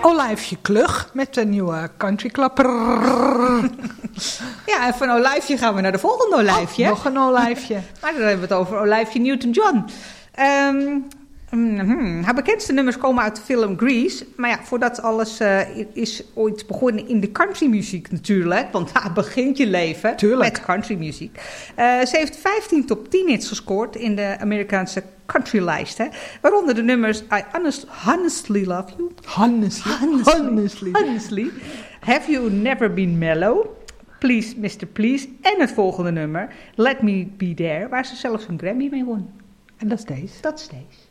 Olijfje Klug met de nieuwe Country Club. Ja, en van Olijfje gaan we naar de volgende Olijfje. Nog een Olijfje. Maar dan hebben we het over Olijfje Newton-John. Haar bekendste nummers komen uit de film Grease. Maar ja, voordat alles is ooit begonnen in de countrymuziek natuurlijk. Want daar begint je leven met countrymuziek. Ze heeft 15 top 10 hits gescoord in de Amerikaanse countrylijsten. Waaronder de nummers I Honestly Love You. Honestly. Have You Never Been Mellow. Please Mr. Please. En het volgende nummer, Let Me Be There. Waar ze zelfs een Grammy mee won. En dat is deze. Dat is deze.